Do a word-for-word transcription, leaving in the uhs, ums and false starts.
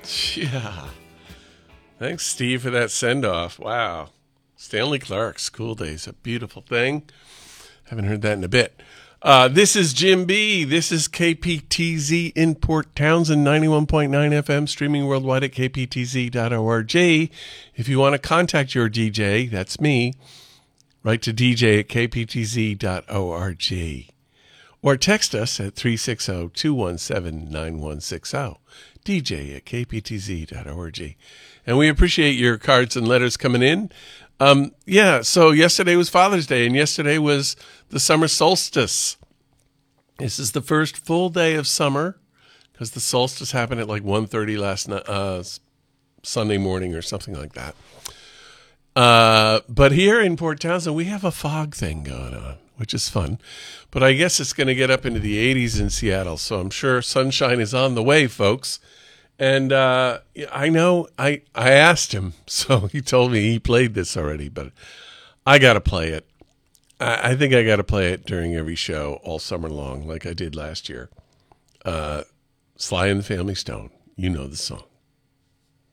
Yeah. Thanks, Steve, for that send-off. Wow. Stanley Clarke, School Days, a beautiful thing. Haven't heard that in a bit. Uh, this is Jim B. This is K P T Z in Port Townsend, ninety-one point nine F M, streaming worldwide at k p t z dot org. If you want to contact your D J, that's me, write to d j at k p t z dot org. Or text us at three six zero, two one seven, nine one six zero, d j at k p t z dot org. And we appreciate your cards and letters coming in. Um, yeah, so yesterday was Father's Day, and yesterday was the summer solstice. This is the first full day of summer, because the solstice happened at like one thirty last night, uh, Sunday morning or something like that. Uh, but here in Port Townsend, we have a fog thing going on, which is fun. But I guess it's going to get up into the eighties in Seattle, so I'm sure sunshine is on the way, folks. And uh, I know I, I asked him, so he told me he played this already, but I got to play it. I, I think I got to play it during every show all summer long, like I did last year. Uh, Sly and the Family Stone. You know the song.